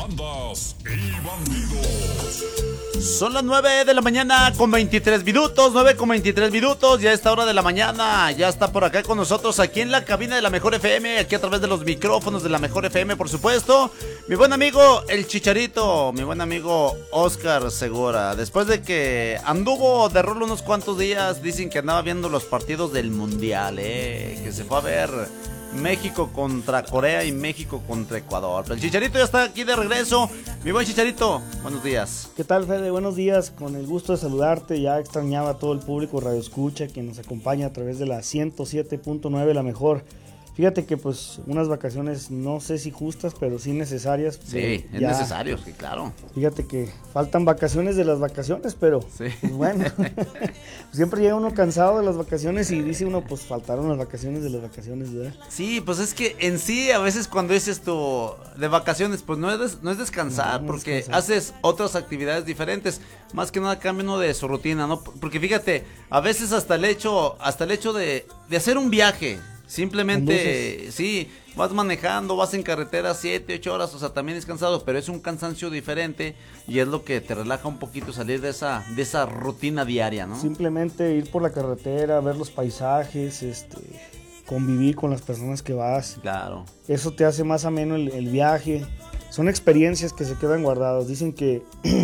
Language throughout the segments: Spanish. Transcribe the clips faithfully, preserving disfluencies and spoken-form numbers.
Bandas y bandidos. Son las nueve de la mañana con veintitrés minutos, nueve con veintitrés minutos, ya a esta hora de la mañana, ya está por acá con nosotros, aquí en la cabina de la Mejor F M, aquí a través de los micrófonos de la Mejor F M, por supuesto, mi buen amigo El Chicharito, mi buen amigo Oscar Segura. Después de que anduvo de rol unos cuantos días, dicen que andaba viendo los partidos del Mundial, eh, que se fue a ver México contra Corea y México contra Ecuador. Pero el Chicharito ya está aquí de regreso. Mi buen Chicharito, buenos días. ¿Qué tal, Fede? Buenos días, con el gusto de saludarte. Ya extrañaba a todo el público Radio Escucha que nos acompaña a través de la ciento siete punto nueve, la mejor. Fíjate que pues unas vacaciones no sé si justas, pero sí necesarias. Sí, es ya, necesario, sí, claro. Fíjate que faltan vacaciones de las vacaciones, pero sí. Pues bueno, siempre llega uno cansado de las vacaciones y dice uno, pues faltaron las vacaciones de las vacaciones, ¿verdad? Sí, pues es que en sí a veces cuando dices tú de vacaciones, pues no es, des, no es descansar, no, no porque descansar. Haces otras actividades diferentes, más que nada cambia uno de su rutina, ¿no? Porque fíjate, a veces hasta el hecho, hasta el hecho de, de hacer un viaje, simplemente, Entonces, sí, vas manejando, vas en carretera siete, ocho horas, o sea, también es cansado, pero es un cansancio diferente y es lo que te relaja un poquito salir de esa de esa rutina diaria, ¿no? Simplemente ir por la carretera, ver los paisajes, este, convivir con las personas que vas. Claro. Eso te hace más ameno el, el viaje. Son experiencias que se quedan guardadas. Dicen que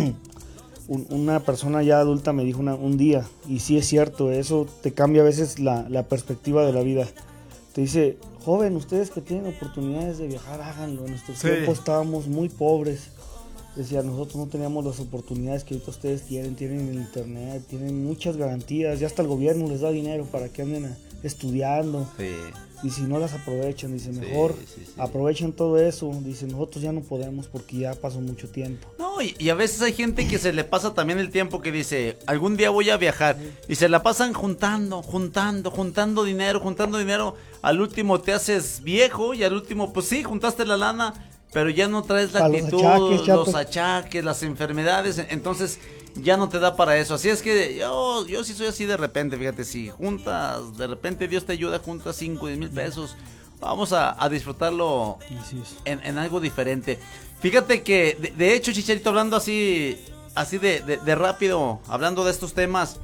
un, una persona ya adulta me dijo una, un día, y sí es cierto, eso te cambia a veces la, la perspectiva de la vida. Te dice, joven, ustedes que tienen oportunidades de viajar, háganlo. En nuestros sí. tiempos estábamos muy pobres. Decía, nosotros no teníamos las oportunidades que ahorita ustedes tienen. Tienen el internet, tienen muchas garantías. Ya hasta el gobierno les da dinero para que anden a, estudiando. Sí. Y si no las aprovechan, dice, mejor sí, sí, sí. aprovechen todo eso. Dice, nosotros ya no podemos porque ya pasó mucho tiempo. No, y, y a veces hay gente que se le pasa también el tiempo que dice, algún día voy a viajar. Y se la pasan juntando, juntando, juntando dinero, juntando dinero. Al último te haces viejo y al último, pues sí, juntaste la lana, pero ya no traes la actitud, los achaques, los achaques, las enfermedades, entonces ya no te da para eso. Así es que yo, yo sí soy así de repente, fíjate, si juntas, de repente Dios te ayuda, juntas cinco, diez mil pesos, vamos a, a disfrutarlo en, en algo diferente. Fíjate que, de, de hecho, Chicharito, hablando así, así de, de, de rápido, hablando de estos temas,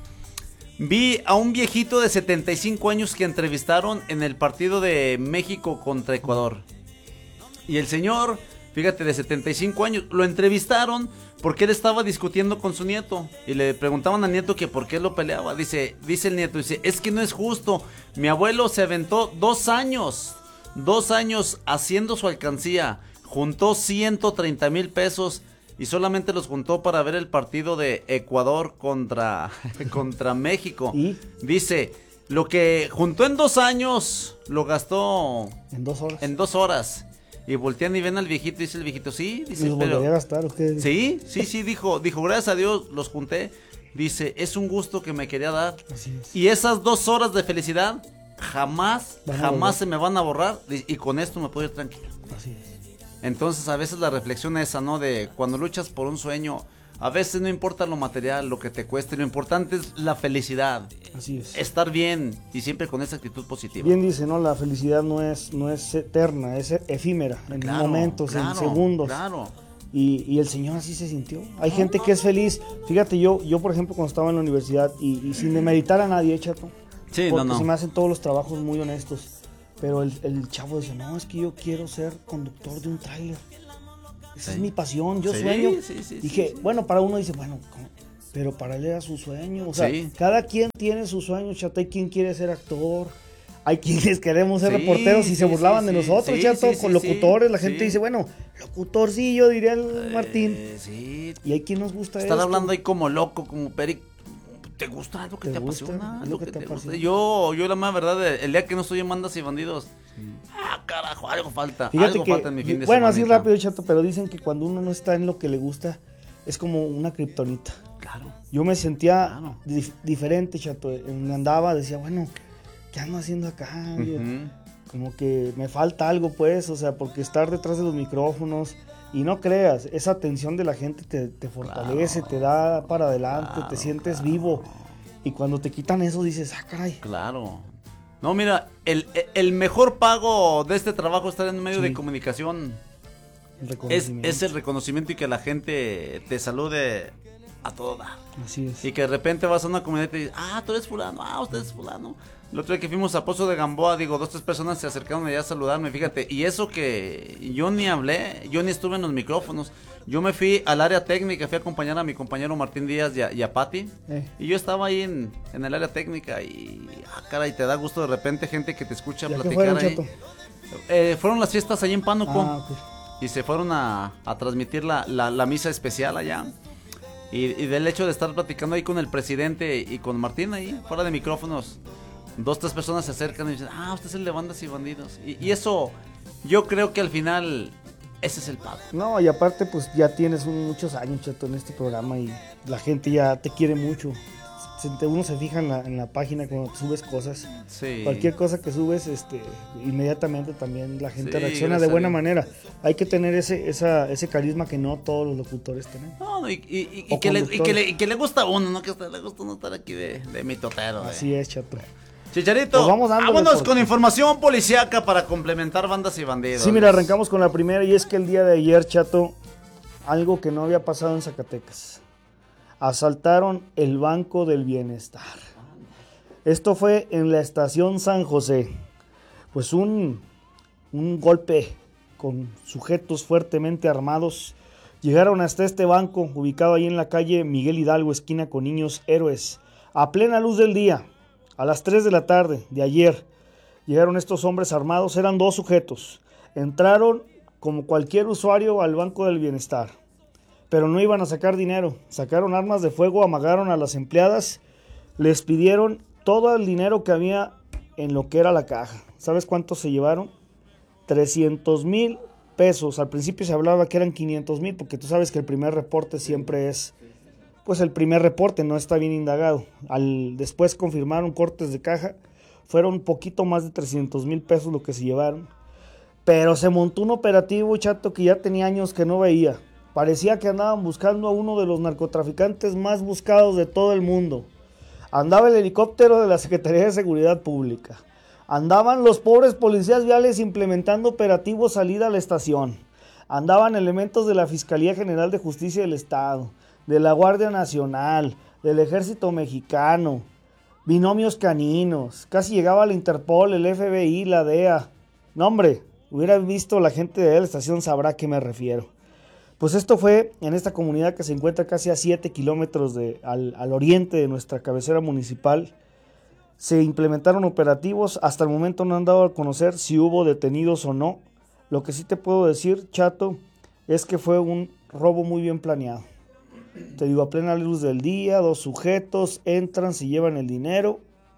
vi a un viejito de setenta y cinco años que entrevistaron en el partido de México contra Ecuador. Y el señor, fíjate, de setenta y cinco años, lo entrevistaron porque él estaba discutiendo con su nieto. Y le preguntaban al nieto que por qué lo peleaba. Dice, dice el nieto, dice, es que no es justo. Mi abuelo se aventó dos años, dos años haciendo su alcancía. Juntó ciento treinta mil pesos. Y solamente los juntó para ver el partido de Ecuador contra, contra México. ¿Y? Dice, lo que juntó en dos años, lo gastó en dos horas. En dos horas. Y voltean y ven al viejito, dice el viejito, sí, dice, ¿los pero... volvería a gastar ustedes? Sí, sí, sí, dijo, dijo, gracias a Dios los junté. Dice, es un gusto que me quería dar. Así es. Y esas dos horas de felicidad, jamás, jamás se me van a borrar. Y con esto me puedo ir tranquilo. Así es. Entonces a veces la reflexión esa, ¿no? De cuando luchas por un sueño, a veces no importa lo material, lo que te cueste, lo importante es la felicidad. Así es. Estar bien y siempre con esa actitud positiva. Bien dice, ¿no? La felicidad no es, no es eterna, es efímera, en claro, momentos, claro, en segundos. Claro. Y, y el Señor así se sintió. Hay no, gente no. que es feliz. Fíjate, yo, yo por ejemplo, cuando estaba en la universidad, y, y sin demeritar a nadie, chato, sí, porque no, no. se me hacen todos los trabajos muy honestos. Pero el, el chavo dice, no, es que yo quiero ser conductor de un tráiler. Esa sí. es mi pasión, yo sí, sueño. Sí, sí, Dije, sí, sí. bueno, para uno dice, bueno, ¿cómo? Pero para él era su sueño. O sea, sí. cada quien tiene su sueño, chato. Hay quien quiere ser actor, hay quienes queremos ser sí, reporteros y sí, se burlaban sí, de nosotros, sí, chato, sí, con sí, locutores. La gente sí. dice, bueno, locutorcillo, diría el eh, Martín. Sí. Y hay quien nos gusta eso. Estás hablando ahí como loco, como perico. ¿Te gusta algo que te, te apasiona? Algo que, que te, te apasiona. Yo, yo la más verdad, el día que no estoy en Bandas y Bandidos, sí. ah, carajo, algo falta. Fíjate algo que, falta en mi fin de bueno, semanita. así rápido, chato, pero dicen que cuando uno no está en lo que le gusta, es como una kriptonita. Claro. Yo me sentía claro. dif- diferente, chato. Me andaba, decía, bueno, ¿qué ando haciendo acá? Uh-huh. Yo, como que me falta algo, pues, o sea, porque estar detrás de los micrófonos. Y no creas, esa atención de la gente te, te fortalece, claro, te da para adelante, claro, te sientes claro. vivo. Y cuando te quitan eso dices, ah, caray. Claro. No, mira, el, el mejor pago de este trabajo es estar en un medio sí. de comunicación. el Es, reconocimiento. es el reconocimiento y que la gente te salude a todo dar. Así es. Y que de repente vas a una comunidad y te dices, ah, tú eres fulano, ah, usted es fulano. El otro día que fuimos a Pozo de Gamboa, digo, dos, tres personas se acercaron allá a saludarme, fíjate. Y eso que yo ni hablé, yo ni estuve en los micrófonos. Yo me fui al área técnica, fui a acompañar a mi compañero Martín Díaz y a, y a Pati. Eh. Y yo estaba ahí en, en el área técnica y, ah, caray, te da gusto de repente gente que te escucha ¿Ya qué platicar fueron, ahí. Chato? Eh, fueron las fiestas allí en Pánuco. Ah, ok. Y se fueron a, a transmitir la, la, la misa especial allá. Y, y del hecho de estar platicando ahí con el presidente y con Martín ahí, fuera de micrófonos, dos, tres personas se acercan y dicen, ah, usted es el de bandas y bandidos. Y, y eso, yo creo que al final, ese es el pago. No, y aparte pues ya tienes un- muchos años, Chato, en este programa y la gente ya te quiere mucho. Se- Uno se fija en la, en la página cuando subes cosas. Sí. Cualquier cosa que subes, este, inmediatamente también la gente Sí, reacciona gracias de a buena Dios. manera. Hay que tener ese, esa, ese carisma que no todos los locutores tenemos. No, no, y, y- y- y O que le, y, conductores. que le, y que le gusta a uno, ¿no? Que le gusta uno estar aquí de, de mitotero. de- Así es, Chato. Chicharito, Pues vamos dándole vámonos por- con información policíaca para complementar bandas y bandidos. Sí, mira, arrancamos con la primera y es que el día de ayer, Chato, algo que no había pasado en Zacatecas. Asaltaron el Banco del Bienestar. Esto fue en la estación San José. Pues un, un golpe con sujetos fuertemente armados. Llegaron hasta este banco, ubicado ahí en la calle Miguel Hidalgo, esquina con Niños Héroes. A plena luz del día, a las tres de la tarde de ayer, llegaron estos hombres armados, eran dos sujetos. Entraron como cualquier usuario al Banco del Bienestar, pero no iban a sacar dinero. Sacaron armas de fuego, amagaron a las empleadas, les pidieron todo el dinero que había en lo que era la caja. ¿Sabes cuánto se llevaron? trescientos mil pesos. Al principio se hablaba que eran quinientos mil, porque tú sabes que el primer reporte siempre es, pues el primer reporte, no está bien indagado. Al después confirmaron cortes de caja, fueron un poquito más de trescientos mil pesos lo que se llevaron. Pero se montó un operativo, Chato, que ya tenía años que no veía. Parecía que andaban buscando a uno de los narcotraficantes más buscados de todo el mundo. Andaba el helicóptero de la Secretaría de Seguridad Pública. Andaban los pobres policías viales implementando operativos salida a la estación. Andaban elementos de la Fiscalía General de Justicia del Estado, de la Guardia Nacional, del Ejército Mexicano, binomios caninos. Casi llegaba la Interpol, el F B I, la D E A. No, hombre, hubiera visto la gente de la estación, sabrá a qué me refiero. Pues esto fue en esta comunidad que se encuentra casi a siete kilómetros de, al, al oriente de nuestra cabecera municipal. Se implementaron operativos, hasta el momento no han dado a conocer si hubo detenidos o no. Lo que sí te puedo decir, Chato, es que fue un robo muy bien planeado. Te digo, a plena luz del día, dos sujetos entran, se llevan el dinero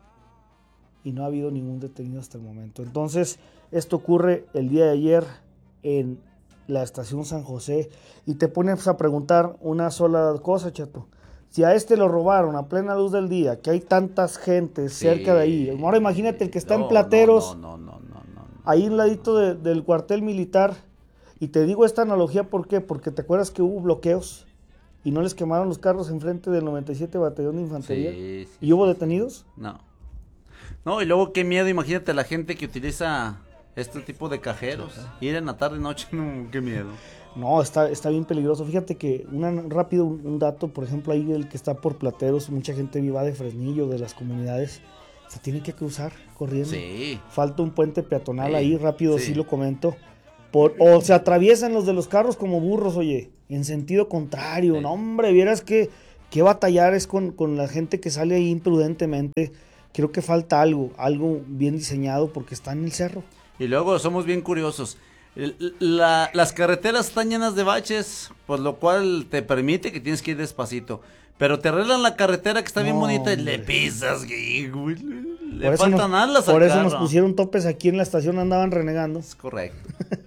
y no ha habido ningún detenido hasta el momento. Entonces, esto ocurre el día de ayer en la estación San José y te pones a preguntar una sola cosa, Chato. Si a este lo robaron a plena luz del día, que hay tantas gentes Sí. cerca de ahí, ahora imagínate el que está No, en Plateros, No, no, no, no, no, no. ahí al ladito de- del cuartel militar, y te digo esta analogía, ¿por qué? Porque te acuerdas que hubo bloqueos y no les quemaron los carros enfrente del noventa y siete Batallón de Infantería. Sí, sí, ¿Y hubo sí, detenidos? No. No, y luego qué miedo, imagínate la gente que utiliza este tipo de cajeros. Ir en la tarde y noche, no, qué miedo. No, está, está bien peligroso. Fíjate que una, rápido un, un dato, por ejemplo, ahí el que está por Plateros, mucha gente viva de Fresnillo, de las comunidades, se tiene que cruzar corriendo. Sí. Falta un puente peatonal Sí, ahí, rápido, sí. sí lo comento. Por, o se atraviesan los de los carros como burros, oye, en sentido contrario. Sí. No, hombre, vieras que, que batallar es con, con la gente que sale ahí imprudentemente. Creo que falta algo, algo bien diseñado porque está en el cerro. Y luego somos bien curiosos. El- la- las carreteras están llenas de baches, por lo cual te permite que tienes que ir despacito. Pero te arreglan la carretera que está bien No, bonita y le hombre. pisas, güey, güey, le Por eso faltan nos- alas al Por eso nos carro. pusieron topes aquí en la estación, andaban renegando. Es correcto.